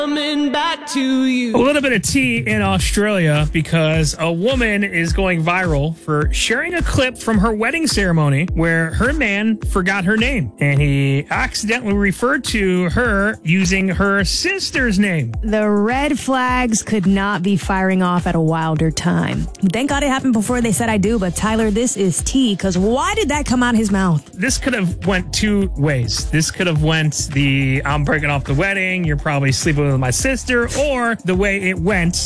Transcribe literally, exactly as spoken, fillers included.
Coming back to you. A little bit of tea in Australia because a woman is going viral for sharing a clip from her wedding ceremony where her man forgot her name and he accidentally referred to her using her sister's name. The red flags could not be firing off at a wilder time. Thank God it happened before they said I do, but Tyler, this is tea, because why did that come out of his mouth? This could have went two ways. This could have went the I'm breaking off the wedding, you're probably sleeping with my sister, or the way it went